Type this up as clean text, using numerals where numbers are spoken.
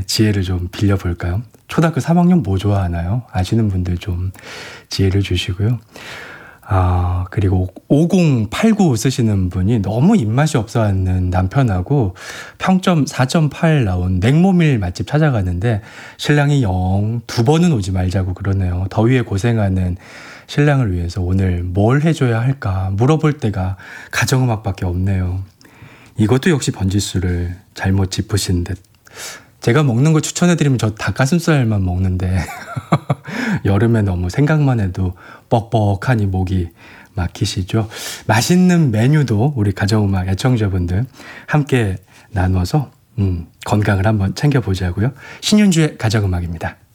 지혜를 좀 빌려볼까요? 초등학교 3학년 뭐 좋아하나요? 아시는 분들 좀 지혜를 주시고요. 그리고 5089 쓰시는 분이 너무 입맛이 없어 하는 남편하고 평점 4.8 나온 냉모밀 맛집 찾아가는데 신랑이 영 2번은 오지 말자고 그러네요. 더위에 고생하는 신랑을 위해서 오늘 뭘 해줘야 할까 물어볼 때가 가정음악밖에 없네요. 이것도 역시 번지수를 잘못 짚으신 듯. 제가 먹는 거 추천해드리면 저 닭가슴살만 먹는데 여름에 너무 생각만 해도 뻑뻑하니 목이 막히시죠. 맛있는 메뉴도 우리 가정음악 애청자분들 함께 나눠서 건강을 한번 챙겨보자고요. 신윤주의 가정음악입니다.